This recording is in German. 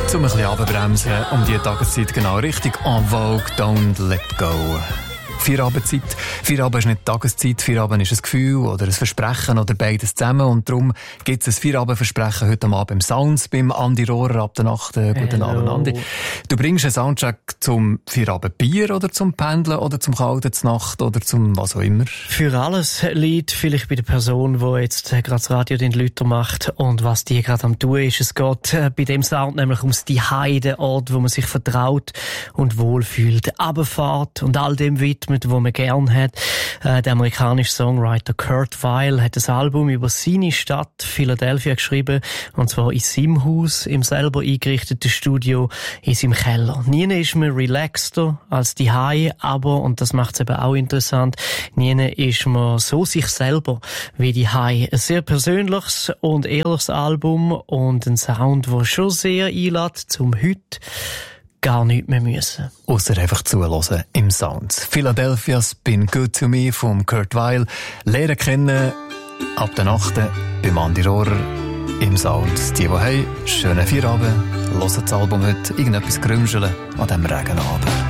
Zum ein bisschen runterbremsen, um die Tageszeit genau richtig. En vogue, don't let go. Feierabendzeit. Feierabend ist nicht Tageszeit, Feierabend ist ein Gefühl oder ein Versprechen oder beides zusammen. Und darum gibt es ein Feierabendversprechen heute Abend im Sounds beim Andi Rohrer ab der Nacht. Guten Abend, Andi. Du bringst einen Soundcheck zum Feierabendbier oder zum Pendeln oder zum Kalten zur Nacht oder zum was auch immer? Für alles liegt vielleicht bei der Person, die jetzt gerade das Radio den Lüter macht und was die gerade am tun ist. Es geht bei dem Sound nämlich ums Zuhause, den Ort, wo man sich vertraut und wohlfühlt. Runterfahrt und all dem widmet, wo man gern hat. Der amerikanische Songwriter Kurt Weill hat das Album über seine Stadt Philadelphia geschrieben, und zwar in seinem Haus, im selber eingerichteten Studio, in seinem Keller. Nie ist man relaxter als die Hause, aber, und das macht es eben auch interessant, nie ist man so sich selber wie die Hause. Ein sehr persönliches und ehrliches Album und ein Sound, der schon sehr einlädt, zum heute gar nichts mehr müssen. Ausser einfach zuhören im Sounds. Philadelphia's Been Good to Me von Kurt Weill. Lernen kennen ab der Nacht beim Andi Rohrer im Sounds. Die haben schönen Feierabend, hören das Album heute, irgendetwas grümscheln an diesem Regenabend.